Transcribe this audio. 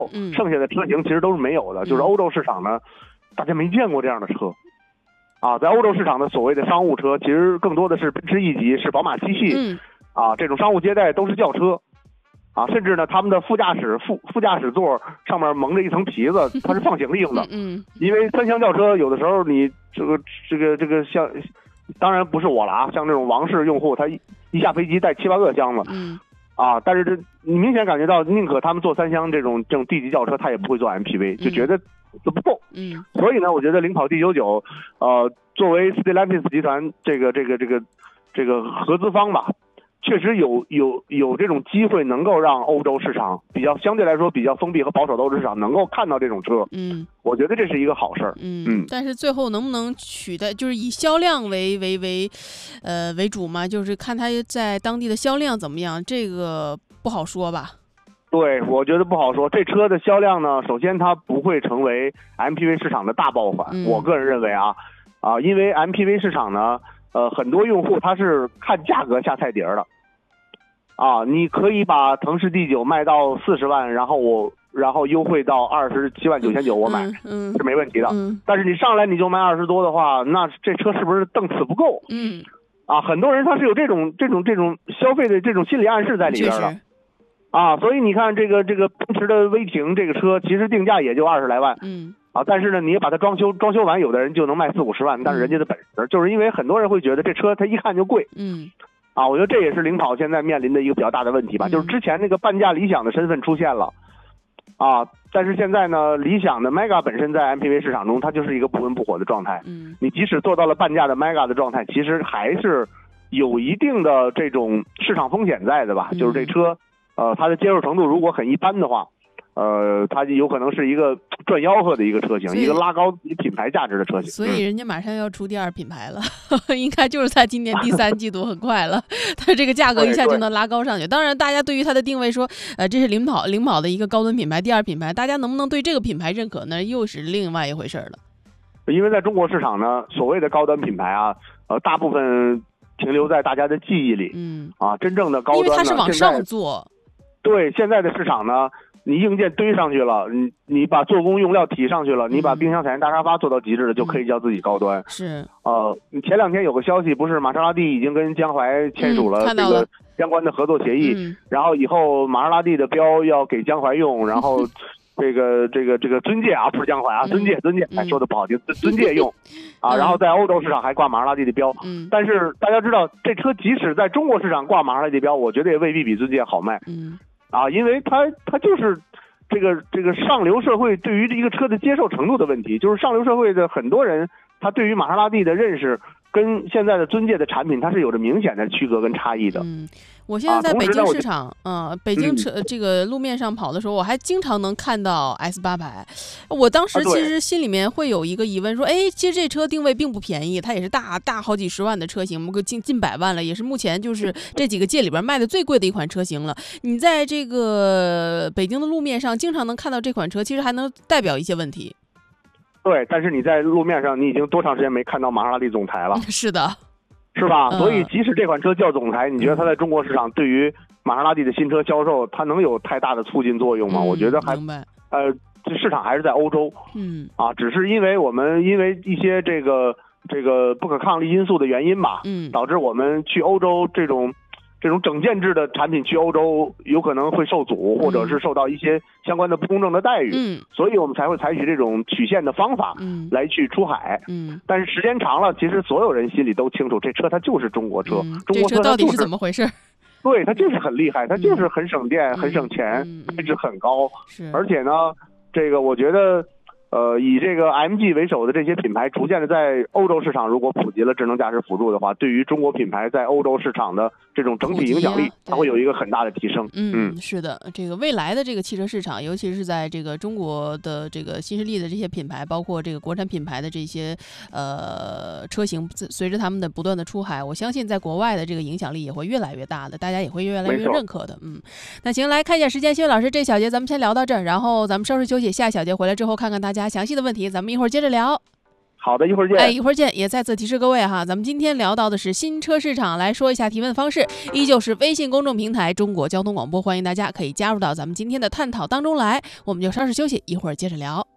剩下的车型其实都是没有的。就是欧洲市场呢，大家没见过这样的车。在欧洲市场的所谓的商务车，其实更多的是奔驰 E 级，是宝马7系，这种商务接待都是轿车，甚至呢，他们的副驾驶座上面蒙着一层皮子，它是放行李用的。因为三厢轿车有的时候你这个像，当然不是我了像这种王室用户，他一下飞机带7、8个箱子，但是你明显感觉到，宁可他们坐三厢这种 D 级轿车，他也不会做 MPV，就觉得不够。所以呢，我觉得领跑 D99，作为 Stellantis 集团这个合资方吧，确实有这种机会，能够让欧洲市场相对来说比较封闭和保守的欧洲市场能够看到这种车。我觉得这是一个好事儿。 但是最后能不能取代，就是以销量为主嘛？就是看它在当地的销量怎么样，这个不好说吧？ 对，我觉得不好说。这车的销量呢，首先它不会成为 MPV 市场的大爆款。我个人认为因为 MPV 市场呢，很多用户他是看价格下菜碟的。你可以把腾势 D9 卖到40万，然后优惠到27万9千9，我买是没问题的。但是你上来你就卖20多的话，那这车是不是瞪此不够？很多人他是有这种消费的这种心理暗示在里边的。所以你看这个奔驰的威霆这个车，其实定价也就20来万。但是呢，你把它装修完，有的人就能卖40、50万，但是人家的本事，就是因为很多人会觉得这车它一看就贵。我觉得这也是领跑现在面临的一个比较大的问题吧，就是之前那个半价理想的身份出现了，但是现在呢，理想的 Mega 本身在 MPV 市场中，它就是一个不温不火的状态。你即使做到了半价的 Mega 的状态，其实还是有一定的这种市场风险在的吧，就是这车，它的接受程度如果很一般的话，它有可能是一个赚吆喝的一个车型，一个拉高品牌价值的车型。 所以人家马上要出第2品牌了，应该就是在今年第3季度，很快了，它这个价格一下就能拉高上去。当然，大家对于它的定位说，这是领跑的一个高端品牌，第2品牌，大家能不能对这个品牌认可呢？又是另外一回事了。 因为在中国市场呢，所谓的高端品牌大部分停留在大家的记忆里。真正的高端呢， 因为它是往上做。 对，现在的市场呢，你硬件堆上去了，你把做工用料提上去了，你把冰箱、彩电、大沙发做到极致的，就可以叫自己高端。 是。 前2天有个消息，不是玛莎拉蒂已经跟江淮签署了这个相关的合作协议，然后以后玛莎拉蒂的标要给江淮用，然后这个尊界不是江淮尊界，说的不好听，尊界用然后在欧洲市场还挂玛莎拉蒂的标。但是大家知道，这车即使在中国市场挂玛莎拉蒂标，我觉得也未必比尊界好卖。因为它就是这个上流社会对于一个车的接受程度的问题，就是上流社会的很多人，他对于玛莎拉蒂的认识跟现在的尊界的产品，它是有着明显的区隔跟差异的。 我现在在北京市场，北京这个路面上跑的时候，我还经常能看到 S800。我当时其实心里面会有一个疑问，说，其实这车定位并不便宜，它也是大好几十万的车型，近百万了，也是目前就是这几个界里边卖的最贵的一款车型了。你在这个北京的路面上经常能看到这款车，其实还能代表一些问题。 对，但是你在路面上，你已经多长时间没看到玛莎拉蒂总裁了？ 是的。 是吧？所以即使这款车叫总裁，你觉得它在中国市场对于玛莎拉蒂的新车销售，它能有太大的促进作用吗？我觉得还这市场还是在欧洲。只是因为一些这个不可抗力因素的原因吧，导致我们去欧洲这种整件制的产品去欧洲有可能会受阻，或者是受到一些相关的不公正的待遇。所以我们才会采取这种曲线的方法来去出海。但是时间长了，其实所有人心里都清楚，这车它就是中国车。中国车到底是怎么回事？ 对，它就是很厉害，它就是很省电、很省钱，配置很高。而且呢，这个我觉得以这个 MG 为首的这些品牌逐渐的在欧洲市场如果普及了智能驾驶辅助的话，对于中国品牌在欧洲市场的这种整体影响力，它会有一个很大的提升。 是的，这个未来的这个汽车市场，尤其是在这个中国的这个新势力的这些品牌，包括这个国产品牌的这些车型，随着他们的不断的出海，我相信在国外的这个影响力也会越来越大的，大家也会越来越认可的。那行，来看一下时间，谢谢老师，这小节咱们先聊到这儿，然后咱们稍事休息，下小节回来之后看看大家详细的问题，咱们一会儿接着聊。 好的，一会儿见。 哎，一会儿见。也再次提示各位哈，咱们今天聊到的是新车市场，来说一下提问方式，依旧是微信公众平台中国交通广播，欢迎大家可以加入到咱们今天的探讨当中来。我们就稍事休息，一会儿接着聊。